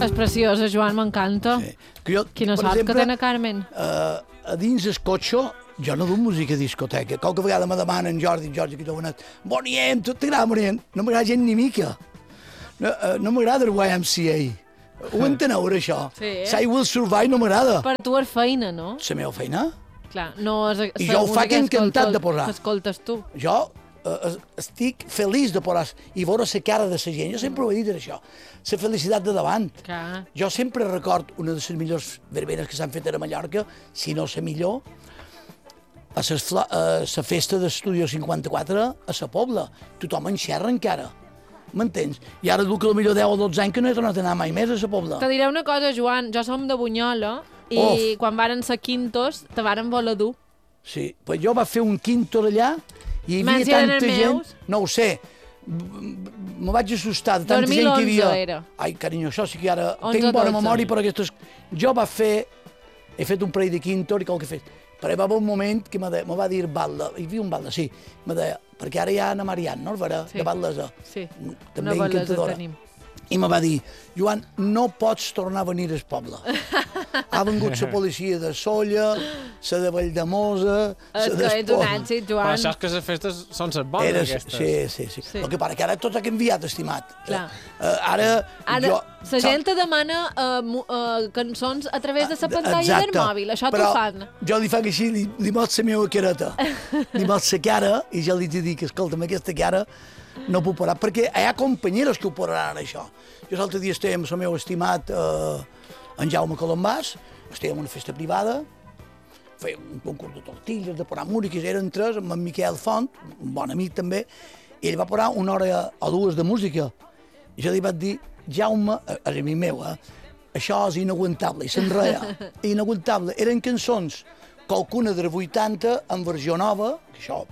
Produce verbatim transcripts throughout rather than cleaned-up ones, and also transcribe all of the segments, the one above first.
És preciosa, Joan, m'encanta. Sí. Que jo, Qui no per sap exemple, que té na Carmen? Uh, a dins el cotxe, jo no duc música a discoteca. Qualque vegada me demanen, Jordi, Jordi, que t'ho benet, boniem, tu t'agrada boniem? No m'agrada gent ni mica. No, uh, no m'agrada el Y M C A. Ho enteneu, això? Sí. I Will Survive no m'agrada. Per tu és feina, no? La meva feina? Clar, no és... I jo ho faig encantat de posar. Escoltes tu. Jo uh, estic feliç de posar i veure la cara de la gent. Jo sempre ho he dit, això. La felicitat de davant. Clar. Jo sempre record una de les millors verbenes que s'han fet a Mallorca, si no la millor, a la festa d'Estudio cinquanta-quatre a la Pobla. Tothom en xerra encara. M'entens? I ara duc que potser deu o dotze anys que no he tornat a anar mai més a la Pobla. Te diré una cosa, Joan, jo som de Bunyola i Of. quan varen ser quintos te varen voler dur. Sí, pues jo vaig fer un quinto allà i hi havia Mans eren tanta els gent... meus? No ho sé, me vaig assustar de tanta dos mil gent que hi onze havia. era. Ai, carinyo, això sí que ara onze, tinc bona dotze. memòria per aquestes... Jo vaig fer... He fet un parell de quinto i qualque fet. Però hi va haver un moment que me, de... me va dir Balda, hi havia un Balda, sí, me deia, perquè ara hi ha Anna Marian, no, vera, Sí. de Baldesa. Sí, També una bellesa encantadora. tenim. I me va dir, Joan, no pots tornar a venir al poble. Ha vengut la policia de Solla, la de Valldemosa, És la que ets un d'Espona. èxit, Però Joan. això és que les festes són les bones, Eres, aquestes. sí, sí, sí, Sí. El que passa que ara tot ha canviat, estimat. Clar. Uh, ara, Ara, jo... la gent te demana uh, mu- uh, cançons a través de la pantalla Exacte. del mòbil. Això t'ho Però fan. jo li faig així, li, li mot la meva careta. Li mot la cara i jo li dic, escolta'm, aquesta cara no puc parar, perquè hi ha companyeros que ho pararan, això. Jo l'altre dia estàvem amb el meu estimat eh, en Jaume Colombàs, estàvem en una festa privada, fèiem un concurs de tortilles, de posar músiques, eren tres, amb en Miquel Font, un bon amic també, i ell va posar una hora o dues de música. I jo li vaig dir, Jaume, a, a l'amic meu, eh, això és inaguantable, i se'n reia, inaguantable. Eren cançons, qualcuna de vuitanta, en versió nova, que això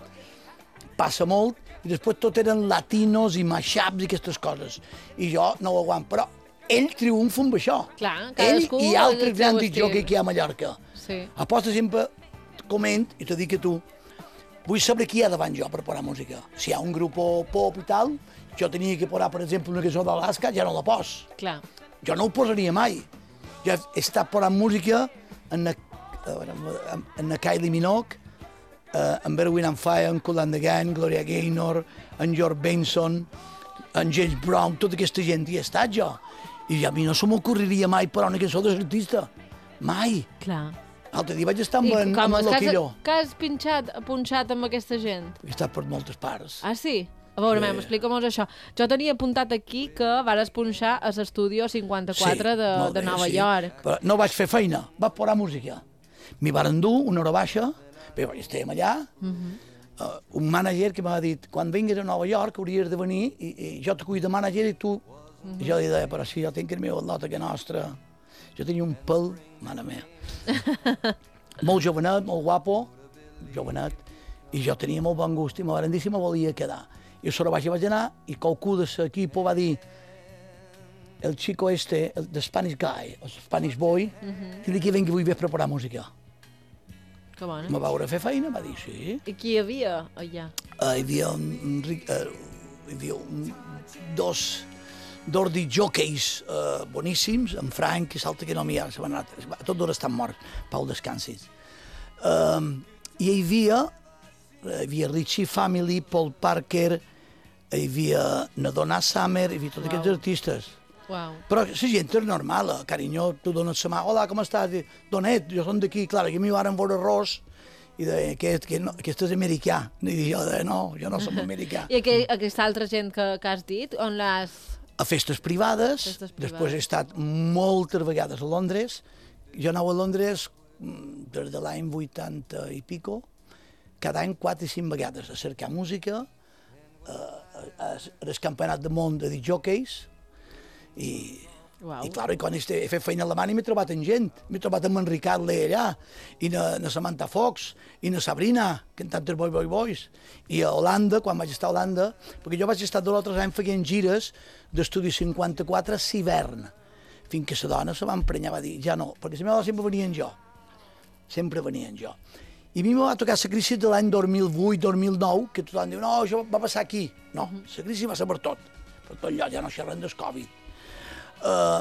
passa molt, i després tot eren latinos i mashups i aquestes coses. I jo no ho aguant, però ell triomfa amb això. Clar, ell cadascú i el altres seu grans estil. jocs que hi ha a Mallorca. Sí. Aposta sempre, coment, i te dic que tu, vull saber qui hi ha davant jo per posar música. Si hi ha un grup pop i tal, jo tenia que posar, per exemple, una cançó d'Alaska, ja no la pos. Clar. Jo no ho posaria mai. Jo he estat posant música en la, en la Kylie Minogue, uh, en Berwin and Fire, en Cool and the Gang, Gloria Gaynor, en George Benson, en James Brown, tota aquesta gent hi he estat jo. I a mi no se m'ocorreria mai parar una cançó de l'artista. Mai. Clar. L'altre dia vaig estar I amb, en, com amb és el que has, Loquilló. que has pinxat, punxat amb aquesta gent? He estat per moltes parts. Ah, sí? A veure, mem, explica-mos això. Jo tenia apuntat aquí que vares punxar a l'Estudio cinquanta-quatre de, molt de bé, Nova sí. York. Però no vaig fer feina, vaig posar música. M'hi van endur una hora baixa, però estàvem allà, uh -huh. uh, un mànager que m'ha dit, quan vinguis a Nova York hauries de venir i, i jo te cuido de mànager i tu... Uh -huh. I jo li deia, però si jo tinc el meu atleta que nostra... Jo tenia un pèl, mare meva. Molt jovenet, molt guapo, jovenet, i jo tenia molt bon gust i me van dir si me volia quedar. I a l'hora baixa vaig anar i qualcú de l'equip va dir el chico este, el the Spanish guy, el Spanish boy, uh -huh. que que vingui avui ve a preparar música. Que bona. Me va veure fer feina, va dir, sí. I qui hi havia allà? Uh, hi havia un, un, ric- uh, hi havia un, dos, dos de jockeys uh, boníssims, en Frank i l'altre que no m'hi ha, se van anar, tots dos estan morts, Pau descansis. Uh, I hi havia, hi havia Richie Family, Paul Parker, hi havia Nadona Summer, hi havia tots Wow. aquests artistes. Uau. Però la gent és normal, eh? Carinyo, tu dones la mà, hola, com estàs? I, Donet, jo som d'aquí, clar, que a mi varen veure arròs, i deia, aquest, aquest, no, aquest és americà. I jo deia, no, jo no som americà. I aquell, aquesta altra gent que, que has dit, on l'has... A festes privades, Festes privades. després he estat moltes vegades a Londres. Jo anava a Londres mm, des de l'any vuitanta i pico, cada any quatre i cinc vegades a cercar música, eh, al campionat del món de disjockeys, i, Uau. i clar, i quan he fet feina a Alemanya m'he trobat amb gent, m'he trobat amb en Ricard Lee allà, i na, na Samantha Fox, i na Sabrina, cantant els Boy Boy Boys, i a Holanda, quan vaig estar a Holanda, perquè jo vaig estar dos o tres anys fent gires d'Estudi cinquanta-quatre a Civern, fins que la dona se va emprenyar, va dir, ja no, perquè la meva dona sempre venia amb jo, sempre venia amb jo. I a mi me va tocar la crisi de l'any dos mil vuit dos mil nou, que tothom diu, no, això va passar aquí. No, la crisi va ser per tot, per tot lloc, ja no xerrem del Covid. Uh,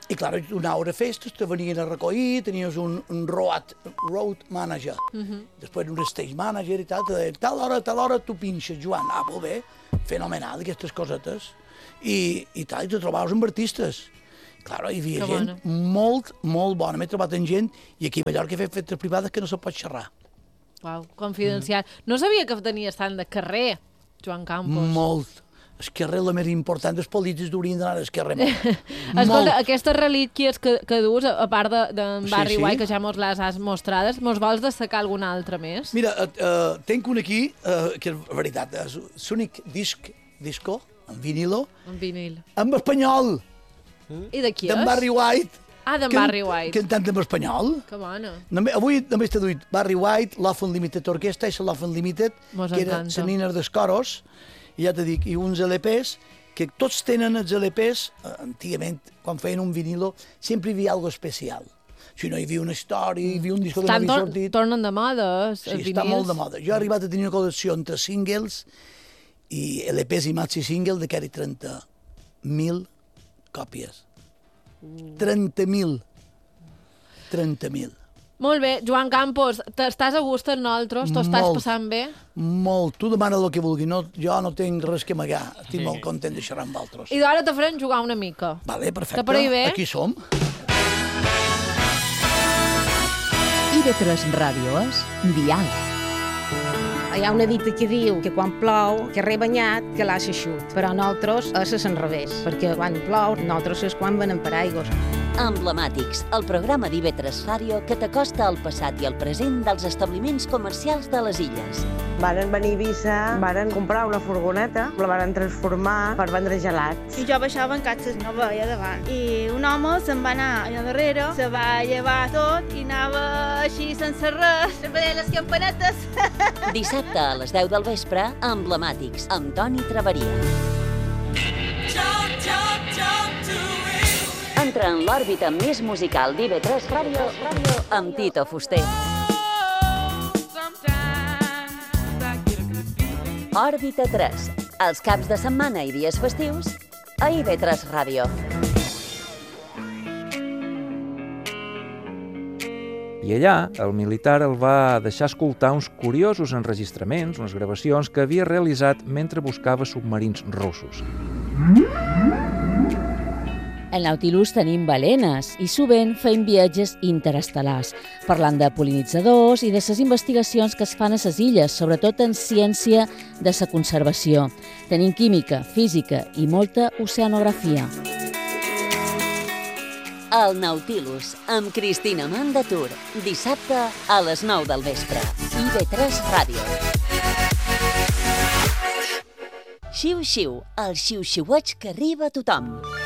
I, clar, tu anaves a festes, te venien a recollir, tenies un, un road, road manager, uh -huh. després un stage manager i tal, te deien, tal hora, tal hora, tu pinxes, Joan. Ah, molt bé, fenomenal, aquestes cosetes. I, i tal, i te trobaves amb artistes. Clar, hi havia que gent bona. molt, molt bona. M'he trobat amb gent, i aquí a Mallorca he fet festes privades que no se pot xerrar. Uau, confidencial. Mm. No sabia que tenies tant de carrer, Joan Campos. Molt. El carrer la més important, els polítics d'haurien d'anar al carrer molt. Escolta, molt. Aquestes relíquies que, que dus, a part d'en de, de Barry sí, sí. White, que ja mos les has mostrades, mos vols destacar alguna altra més? Mira, uh, uh, tenc un aquí, uh, que és veritat, és l'únic disc, disco, en vinilo, en vinil, en espanyol. Mm? I de qui és? D'en Barry White. Ah, d'en Barry White. Cantant en espanyol. Que bona. Només, avui només t'he duit Barry White, Love Unlimited Orquestra i la Love Unlimited, mos que eren les nines dels coros, i ja t'he dit, i uns L Ps, que tots tenen els L Ps, eh, antigament, quan feien un vinilo, sempre hi havia alguna especial. Si no hi havia una història, hi havia un disco que no havia sortit... Tornen de moda, els sí, vinils. Sí, està molt de moda. Jo he arribat a tenir una col·lecció entre singles i L Ps i maxi single de que era trenta mil còpies. trenta mil. trenta mil. Molt bé, Joan Campos, estàs a gust amb nosaltres? T'ho estàs passant bé? Molt. Tu demana el que vulgui. No, jo no tinc res que amagar. Estic sí. molt content de xerrar amb altres. I d'ara te farem jugar una mica. Vale, perfecte. Que per ahí bé? Aquí som. I ve tres Ràdio és Dial. Hi ha una dita que diu que quan plou, que rebanyat, que l'ha eixut. Però nosaltres és al revés, perquè quan plou, nosaltres és quan venem per aigües. Emblemàtics, el programa d'I V tres Ràdio que t'acosta al passat i al present dels establiments comercials de les illes. Varen venir a Eivissa, varen comprar una furgoneta, la varen transformar per vendre gelats. I jo baixava en catxes, no veia davant. I un home se'n va anar allà darrere, se va llevar tot i anava així sense res, veient les campanetes. Dissabte a les deu del vespre, Emblemàtics, amb Toni Traveria. Entra en l'òrbita més musical d'I V tres Ràdio amb Tito Fuster. Òrbita tres, els caps de setmana i dies festius a I V tres Ràdio. I allà, el militar el va deixar escoltar uns curiosos enregistraments, unes gravacions que havia realitzat mentre buscava submarins russos. Al Nautilus tenim balenes i sovint fem viatges interestel·lars, parlant de pol·linitzadors i de les investigacions que es fan a les illes, sobretot en ciència de la conservació. Tenim química, física i molta oceanografia. El Nautilus, amb Cristina Mandatur, dissabte a les nou del vespre. I V tres Ràdio. Xiu-xiu, el xiu-xiueig que arriba a tothom.